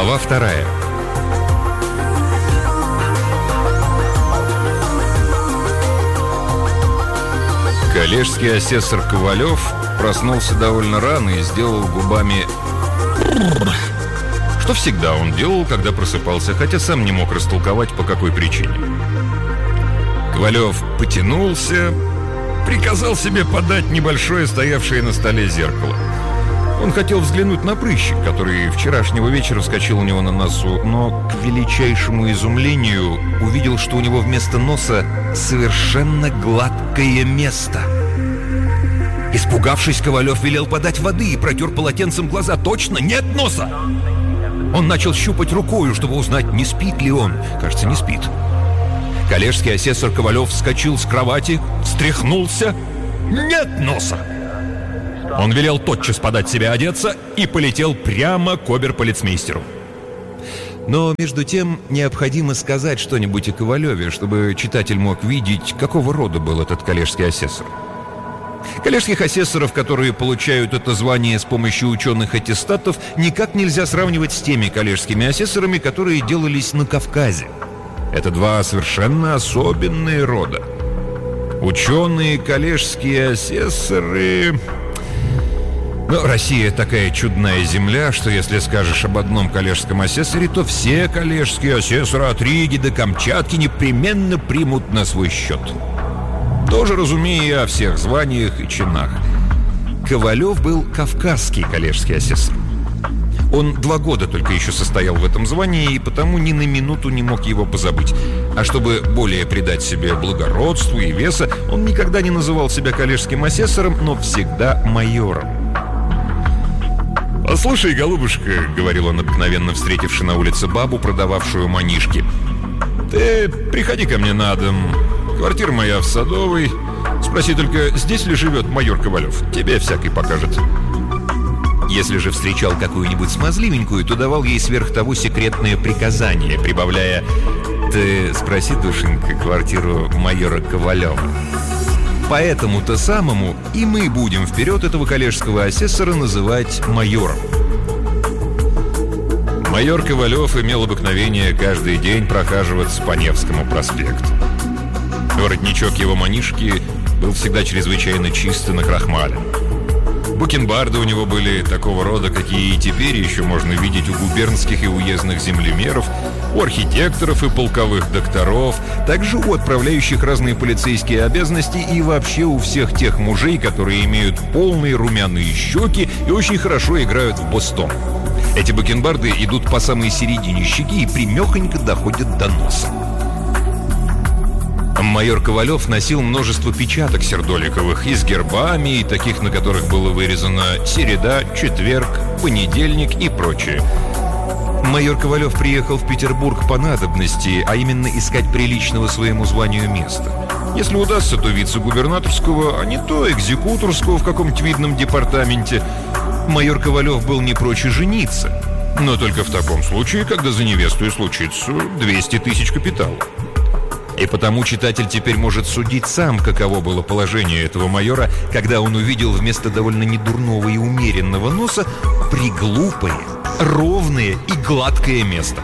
Глава 2. Коллежский асессор Ковалев проснулся довольно рано и сделал губами что всегда он делал, когда просыпался, хотя сам не мог растолковать, по какой причине. Ковалев потянулся, приказал себе подать небольшое стоявшее на столе зеркало. Он хотел взглянуть на прыщик, который вчерашнего вечера вскочил у него на носу, но к величайшему изумлению увидел, что у него вместо носа совершенно гладкое место. Испугавшись, Ковалев велел подать воды и протер полотенцем глаза. Точно нет носа! Он начал щупать рукою, чтобы узнать, не спит ли он. Кажется, не спит. Коллежский асессор Ковалев вскочил с кровати, встряхнулся. Нет носа! Он велел тотчас подать себя одеться и полетел прямо к обер-полицмейстеру. Но между тем необходимо сказать что-нибудь о Ковалеве, чтобы читатель мог видеть, какого рода был этот коллежский асессор. Коллежских асессоров, которые получают это звание с помощью ученых аттестатов, никак нельзя сравнивать с теми коллежскими асессорами, которые делались на Кавказе. Это два совершенно особенные рода. Ученые коллежские асессоры... Россия такая чудная земля, что если скажешь об одном коллежском асессоре, то все коллежские асессоры от Риги до Камчатки непременно примут на свой счет. Тоже разумея о всех званиях и чинах. Ковалев был кавказский коллежский асессор. Он 2 года только еще состоял в этом звании, и потому ни на минуту не мог его позабыть. А чтобы более придать себе благородству и веса, он никогда не называл себя коллежским асессором, но всегда майором. «Послушай, голубушка», — говорил он, обыкновенно встретивши на улице бабу, продававшую манишки, «ты приходи ко мне на дом. Квартира моя в Садовой. Спроси только, здесь ли живет майор Ковалев. Тебе всякий покажет». Если же встречал какую-нибудь смазливенькую, то давал ей сверх того секретное приказание, прибавляя: «Ты спроси, душенька, квартиру майора Ковалева». Поэтому-то самому и мы будем вперед этого коллежского асессора называть майором. Майор Ковалев имел обыкновение каждый день прохаживаться по Невскому проспекту. Воротничок его манишки был всегда чрезвычайно чисто накрахмален. Бакенбарды у него были такого рода, какие и теперь еще можно видеть у губернских и уездных землемеров, у архитекторов и полковых докторов, также у отправляющих разные полицейские обязанности и вообще у всех тех мужей, которые имеют полные румяные щеки и очень хорошо играют в бостон. Эти бакенбарды идут по самой середине щеки и прямехонько доходят до носа. Майор Ковалев носил множество печаток сердоликовых и с гербами, и таких, на которых было вырезано «Середа», «Четверг», «Понедельник» и прочее. Майор Ковалев приехал в Петербург по надобности, а именно искать приличного своему званию места. Если удастся, то вице-губернаторского, а не то экзекуторского в каком-нибудь видном департаменте. Майор Ковалев был не прочь жениться, но только в таком случае, когда за невесту и случится 200 тысяч капитала. И потому читатель теперь может судить сам, каково было положение этого майора, когда он увидел вместо довольно недурного и умеренного носа приглупое, ровное и гладкое место.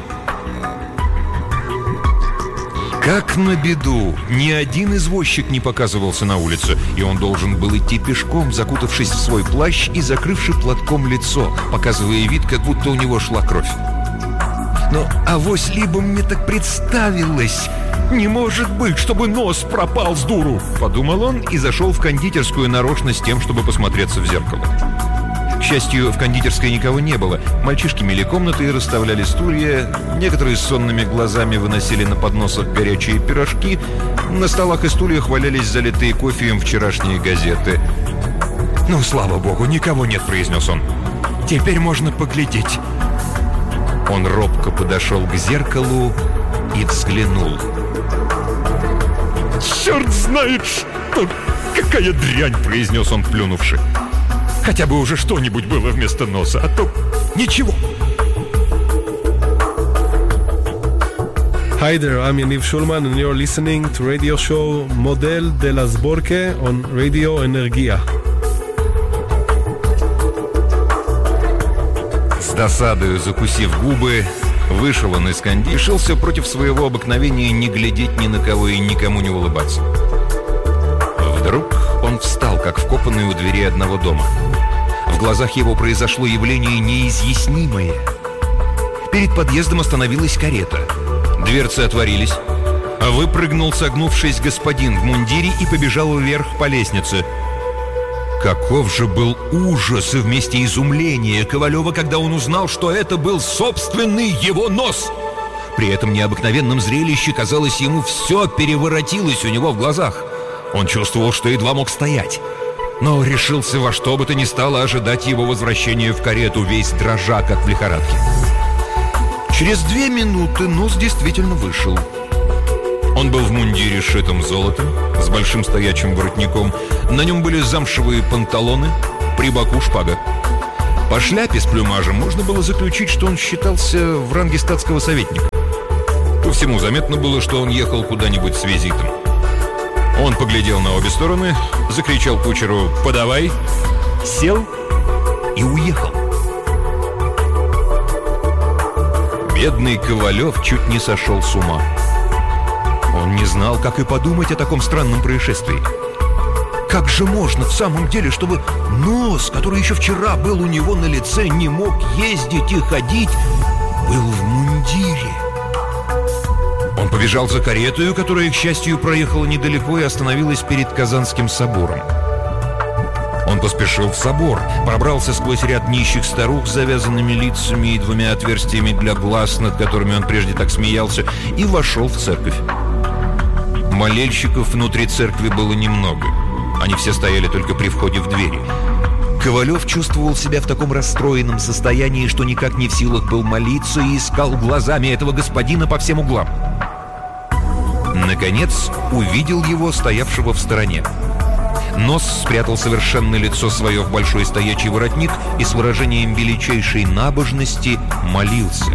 Как на беду, ни один извозчик не показывался на улице, и он должен был идти пешком, закутавшись в свой плащ и закрывши платком лицо, показывая вид, как будто у него шла кровь. «Ну, авось либо мне так представилось! Не может быть, чтобы нос пропал с дуру!» — подумал он и зашел в кондитерскую нарочно с тем, чтобы посмотреться в зеркало. К счастью, в кондитерской никого не было. Мальчишки мели комнаты и расставляли стулья. Некоторые с сонными глазами выносили на подносах горячие пирожки. На столах и стульях валялись залитые кофеем вчерашние газеты. «Ну, слава богу, никого нет», — произнес он. «Теперь можно поглядеть». Он робко подошел к зеркалу и взглянул. «Черт знает что! Какая дрянь!» — произнес он, плюнувши. «Хотя бы уже что-нибудь было вместо носа, а то ничего!» Hi there, I'm Yaniv Schulman and you're listening to radio show Model de las Borke on Radio Energia. досадою закусив губы, вышел он из канди и решился против своего обыкновения не глядеть ни на кого и никому не улыбаться. Вдруг он встал, как вкопанный у двери одного дома. В глазах его произошло явление неизъяснимое. Перед подъездом остановилась карета. Дверцы отворились. Выпрыгнул, согнувшись, господин в мундире и побежал вверх по лестнице. Каков же был ужас и вместе изумление Ковалева, когда он узнал, что это был собственный его нос! При этом необыкновенном зрелище, казалось, ему все переворотилось у него в глазах. Он чувствовал, что едва мог стоять, но решился во что бы то ни стало ожидать его возвращения в карету, весь дрожа, как в лихорадке. Через 2 минуты нос действительно вышел. Он был в мундире, сшитом золотом, с большим стоячим воротником. На нем были замшевые панталоны, при боку шпага. По шляпе с плюмажем можно было заключить, что он считался в ранге статского советника. По всему заметно было, что он ехал куда-нибудь с визитом. Он поглядел на обе стороны, закричал кучеру «Подавай!», сел и уехал. Бедный Ковалев чуть не сошел с ума. Он не знал, как и подумать о таком странном происшествии. Как же можно в самом деле, чтобы нос, который еще вчера был у него на лице, не мог ездить и ходить, был в мундире? Он побежал за каретою, которая, к счастью, проехала недалеко и остановилась перед Казанским собором. Он поспешил в собор, пробрался сквозь ряд нищих старух с завязанными лицами и 2 отверстиями для глаз, над которыми он прежде так смеялся, и вошел в церковь. Молельщиков внутри церкви было немного. Они все стояли только при входе в двери. Ковалев чувствовал себя в таком расстроенном состоянии, что никак не в силах был молиться, и искал глазами этого господина по всем углам. Наконец увидел его, стоявшего в стороне. Нос спрятал совершенно лицо свое в большой стоячий воротник и с выражением величайшей набожности молился.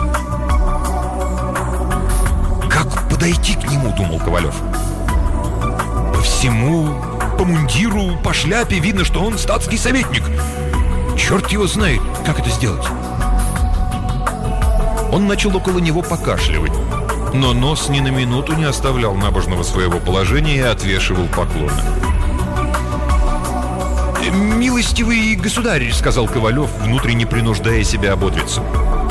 «Как подойти к нему?» — думал Ковалев. «По всему, по мундиру, по шляпе видно, что он статский советник. Черт его знает, как это сделать». Он начал около него покашливать, но нос ни на минуту не оставлял набожного своего положения и отвешивал поклоны. «Милостивый государь», — сказал Ковалев, внутренне принуждая себя ободриться.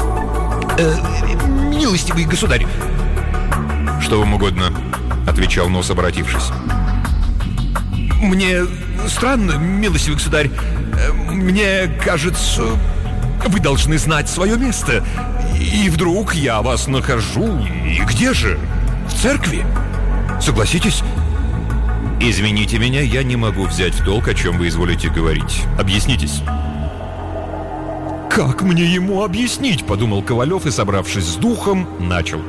«Милостивый государь». «Что вам угодно», — отвечал нос, обратившись. «Мне странно, милостивый государь. Мне кажется, вы должны знать свое место. И вдруг я вас нахожу. И где же? В церкви. Согласитесь?» «Извините меня, я не могу взять в толк, о чем вы изволите говорить. Объяснитесь». «Как мне ему объяснить?» — подумал Ковалев и, собравшись с духом, начал.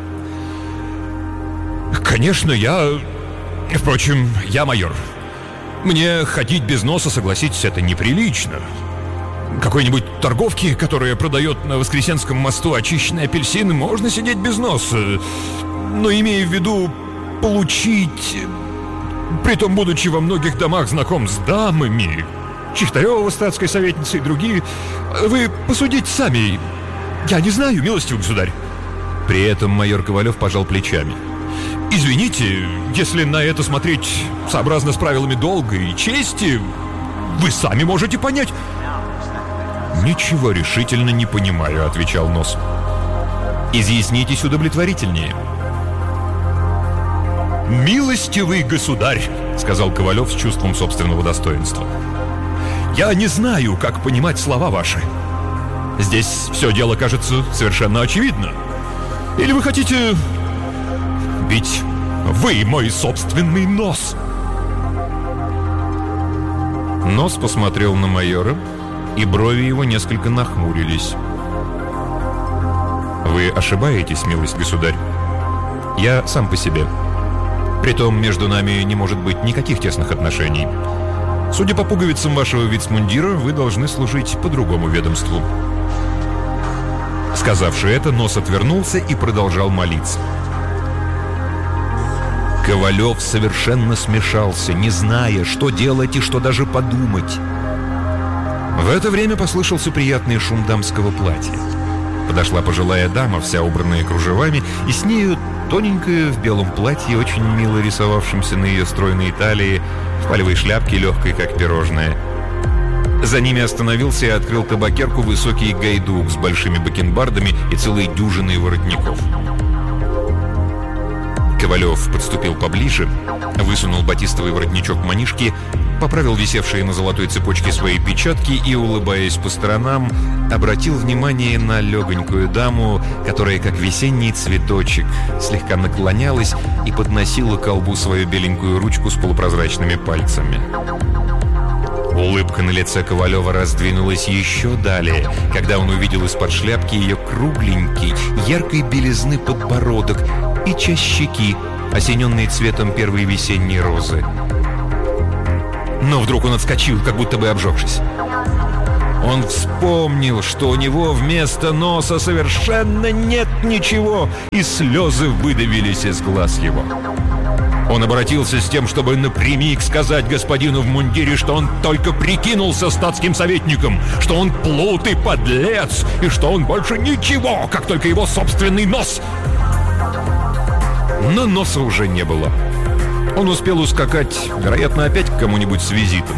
«Конечно, Впрочем, я майор. Мне ходить без носа, согласитесь, это неприлично. Какой-нибудь торговке, которая продает на Воскресенском мосту очищенные апельсины, можно сидеть без носа. Но имея в виду получить... Притом, будучи во многих домах знаком с дамами, Чехтарева, статской советницы и другие, вы посудите сами. Я не знаю, милостивый государь». При этом майор Ковалев пожал плечами. «Извините, если на это смотреть сообразно с правилами долга и чести, вы сами можете понять». «Ничего решительно не понимаю», — отвечал нос. «Изъяснитесь удовлетворительнее». «Милостивый государь», — сказал Ковалев с чувством собственного достоинства, «я не знаю, как понимать слова ваши. Здесь все дело кажется совершенно очевидно. Или вы хотите... Ведь вы мой собственный нос». Нос посмотрел на майора, и брови его несколько нахмурились. «Вы ошибаетесь, милость государь. Я сам по себе. Притом между нами не может быть никаких тесных отношений. Судя по пуговицам вашего вицмундира, вы должны служить по другому ведомству». Сказавши это, нос отвернулся и продолжал молиться. Ковалев совершенно смешался, не зная, что делать и что даже подумать. В это время послышался приятный шум дамского платья. Подошла пожилая дама, вся убранная кружевами, и с нею тоненькая в белом платье, очень мило рисовавшемся на ее стройной талии, в палевой шляпке, легкой, как пирожное. За ними остановился и открыл табакерку высокий гайдук с большими бакенбардами и целой дюжиной воротников. Ковалев подступил поближе, высунул батистовый воротничок манишки, поправил висевшие на золотой цепочке свои печатки и, улыбаясь по сторонам, обратил внимание на легонькую даму, которая, как весенний цветочек, слегка наклонялась и подносила к колбу свою беленькую ручку с полупрозрачными пальцами. Улыбка на лице Ковалева раздвинулась еще далее, когда он увидел из-под шляпки ее кругленький, яркой белизны подбородок и часть щеки, осененной цветом первой весенней розы. Но вдруг он отскочил, как будто бы обжегшись. Он вспомнил, что у него вместо носа совершенно нет ничего, и слезы выдавились из глаз его. Он обратился с тем, чтобы напрямик сказать господину в мундире, что он только прикинулся статским советником, что он плут и подлец, и что он больше ничего, как только его собственный нос. Но носа уже не было. Он успел ускакать, вероятно, опять к кому-нибудь с визитом.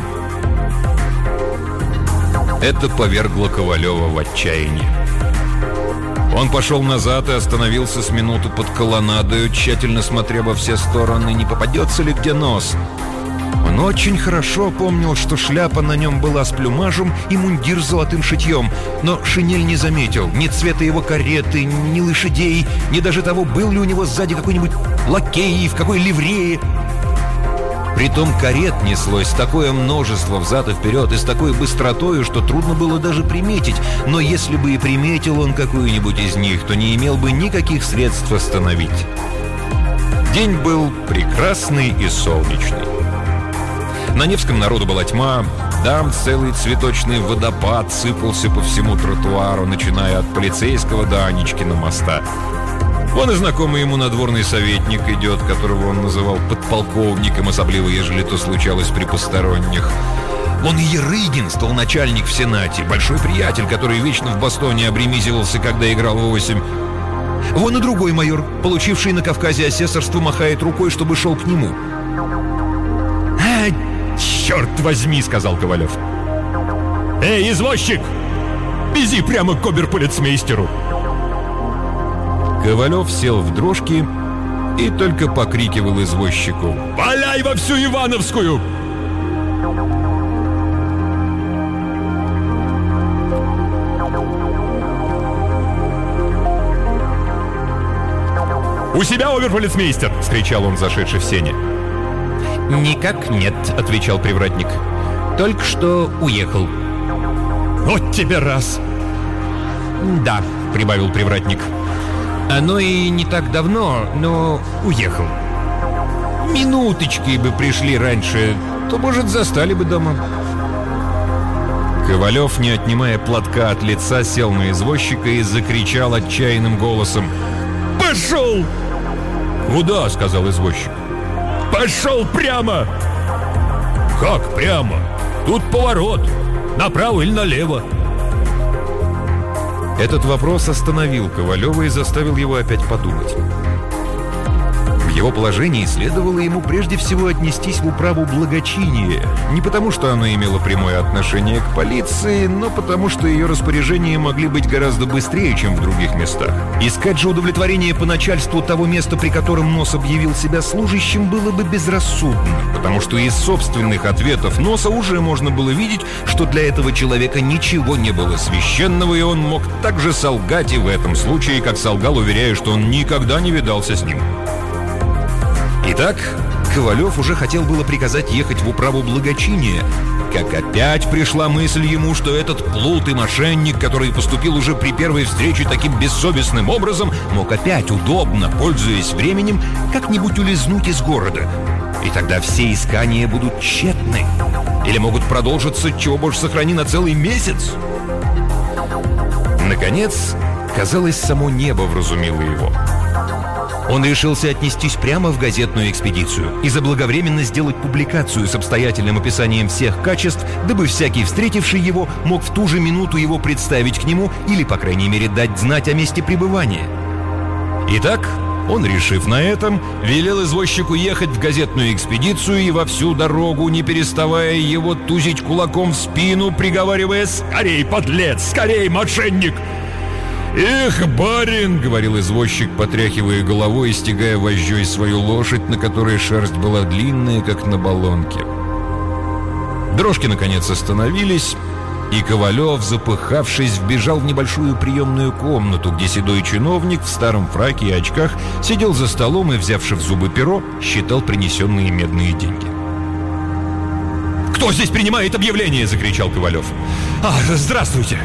Это повергло Ковалева в отчаяние. Он пошел назад и остановился с минуту под колоннадою, тщательно смотря во все стороны, не попадется ли где нос. Он очень хорошо помнил, что шляпа на нем была с плюмажем и мундир с золотым шитьем, но шинель не заметил ни цвета его кареты, ни лошадей, ни даже того, был ли у него сзади какой-нибудь лакей, в какой ливрее. Притом карет неслось такое множество взад и вперед и с такой быстротою, что трудно было даже приметить. Но если бы и приметил он какую-нибудь из них, то не имел бы никаких средств остановить. День был прекрасный и солнечный. На Невском народу была тьма, там целый цветочный водопад сыпался по всему тротуару, начиная от полицейского до Анечкина моста. Вон и знакомый ему надворный советник идет, которого он называл подполковником, особливо, ежели то случалось при посторонних. Вон и Ерыгин, столоначальник в Сенате, большой приятель, который вечно в Бостоне обремизивался, когда играл в 8. Вон и другой майор, получивший на Кавказе асессорство, махает рукой, чтобы шел к нему. «А, черт возьми!» — сказал Ковалев. «Эй, извозчик! Вези прямо к оберполицмейстеру!» Ковалев сел в дрожки и только покрикивал извозчику: «Валяй во всю Ивановскую!» «У себя оберполицмейстер!» — вскричал он, зашедший в сене. «Никак нет», — отвечал привратник. «Только что уехал». «Вот тебе раз!» «Да», — прибавил привратник. «Оно и не так давно, но уехал. Минуточки бы пришли раньше, то, может, застали бы дома». Ковалев, не отнимая платка от лица, сел на извозчика и закричал отчаянным голосом: «Пошел!» «Куда?» — сказал извозчик. «Пошел прямо!» «Как прямо? Тут поворот. Направо или налево?» Этот вопрос остановил Ковалева и заставил его опять подумать. В его положении следовало ему прежде всего отнестись в управу благочиния, не потому что оно имело прямое отношение к полиции, но потому что ее распоряжения могли быть гораздо быстрее, чем в других местах. Искать же удовлетворение по начальству того места, при котором Нос объявил себя служащим, было бы безрассудно, потому что из собственных ответов Носа уже можно было видеть, что для этого человека ничего не было священного, и он мог так же солгать и в этом случае, как солгал, уверяя, что он никогда не видался с ним. Итак, Ковалев уже хотел было приказать ехать в управу благочиния, как опять пришла мысль ему, что этот плут и мошенник, который поступил уже при первой встрече таким бессовестным образом, мог опять удобно, пользуясь временем, как-нибудь улизнуть из города. И тогда все искания будут тщетны. Или могут продолжиться, чего больше сохрани, на целый месяц. Наконец, казалось, само небо вразумило его. Он решился отнестись прямо в газетную экспедицию и заблаговременно сделать публикацию с обстоятельным описанием всех качеств, дабы всякий встретивший его мог в ту же минуту его представить к нему или, по крайней мере, дать знать о месте пребывания. Итак, он, решив на этом, велел извозчику ехать в газетную экспедицию и во всю дорогу, не переставая его тузить кулаком в спину, приговаривая: «Скорей, подлец! Скорей, мошенник!» «Эх, барин!» — говорил извозчик, потряхивая головой и стягая вожжой свою лошадь, на которой шерсть была длинная, как на баллонке. Дрожки, наконец, остановились, и Ковалев, запыхавшись, вбежал в небольшую приемную комнату, где седой чиновник в старом фраке и очках сидел за столом и, взявши в зубы перо, считал принесенные медные деньги. «Кто здесь принимает объявление?» — закричал Ковалев. «Здравствуйте!»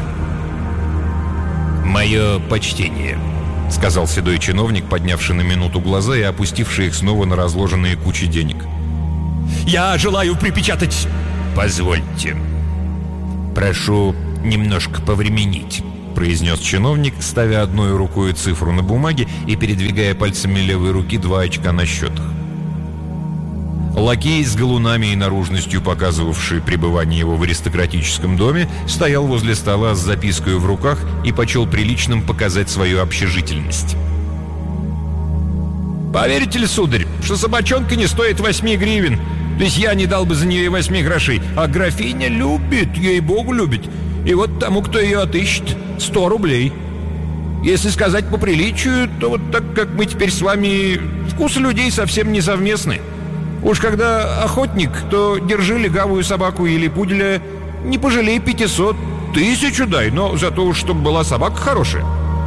«Мое почтение», — сказал седой чиновник, поднявший на минуту глаза и опустивший их снова на разложенные кучи денег. «Я желаю припечатать...» «Позвольте. Прошу немножко повременить», — произнес чиновник, ставя одной рукой цифру на бумаге и передвигая пальцами левой руки 2 очка на счетах. Лакей с галунами и наружностью, показывавший пребывание его в аристократическом доме, стоял возле стола с запиской в руках и почел приличным показать свою общежительность. «Поверите ли, сударь, что собачонка не стоит 8 гривен? То есть я не дал бы за нее и 8 грошей, а графиня любит, ей-богу любит. И вот тому, кто ее отыщет, 100 рублей. Если сказать по приличию, то вот так как мы теперь с вами, вкусы людей совсем не совместны. Уж когда охотник, то держи легавую собаку или пуделя, не пожалей 500, 1000 дай, но зато уж чтобы была собака хорошая».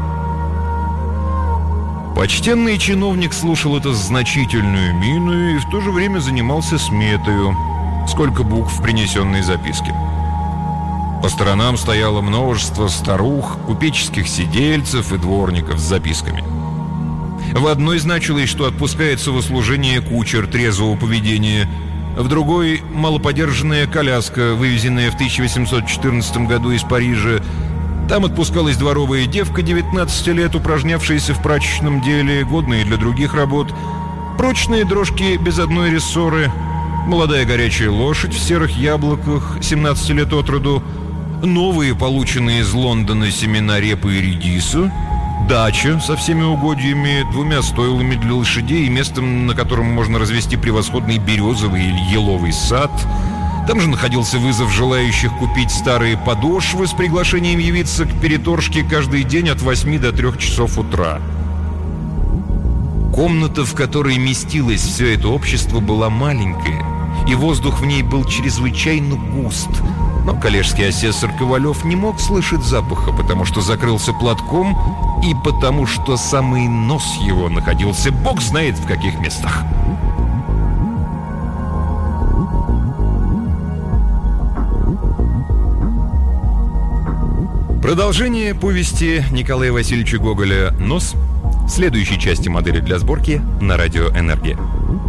Почтенный чиновник слушал это с значительную миною и в то же время занимался сметою, сколько букв в принесенной записке. По сторонам стояло множество старух, купеческих сидельцев и дворников с записками. В одной значилось, что отпускается в услужение кучер трезвого поведения, в другой — малоподержанная коляска, вывезенная в 1814 году из Парижа. Там отпускалась дворовая девка 19 лет, упражнявшаяся в прачечном деле, годная для других работ, прочные дрожки без одной рессоры, молодая горячая лошадь в серых яблоках 17 лет от роду, новые, полученные из Лондона, семена репы и редиса, дача со всеми угодьями, 2 стойлами для лошадей и местом, на котором можно развести превосходный березовый или еловый сад. Там же находился вызов желающих купить старые подошвы с приглашением явиться к переторжке каждый день от 8 до 3 часов утра. Комната, в которой местилось все это общество, была маленькая, и воздух в ней был чрезвычайно густ. Но коллежский асессор Ковалев не мог слышать запаха, потому что закрылся платком и потому что самый нос его находился бог знает в каких местах. Продолжение повести Николая Васильевича Гоголя «Нос» в следующей части «Модели для сборки» на радио «Энергия».